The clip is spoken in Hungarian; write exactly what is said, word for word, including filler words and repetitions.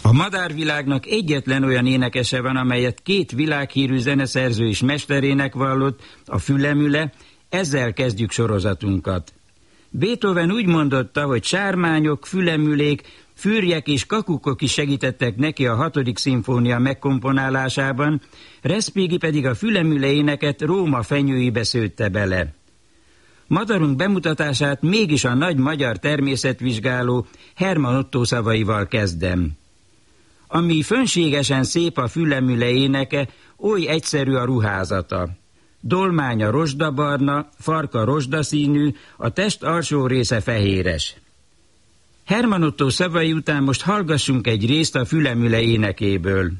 A madárvilágnak egyetlen olyan énekese van, amelyet két világhírű zeneszerző is mesterének vallott, a Fülemüle, ezzel kezdjük sorozatunkat. Beethoven úgy mondotta, hogy sármányok, fülemülék, fürjek és kakukok is segítettek neki a hatodik szimfónia megkomponálásában, Respighi pedig a fülemüle éneket Róma fenyőibe szőtte bele. Madarunk bemutatását mégis a nagy magyar természetvizsgáló Hermann Ottó szavaival kezdem. Ami fönségesen szép a fülemüle éneke, oly egyszerű a ruházata. Dolmánya rozsdabarna, farka rozsdaszínű, a test alsó része fehéres. Hermann Ottó szavai után most hallgassunk egy részt a fülemüle énekéből.